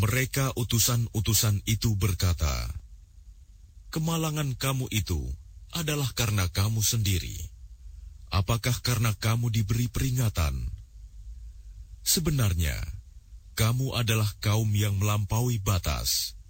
Mereka utusan-utusan itu berkata, "Kemalangan kamu itu adalah karena kamu sendiri. Apakah karena kamu diberi peringatan? Sebenarnya, kamu adalah kaum yang melampaui batas.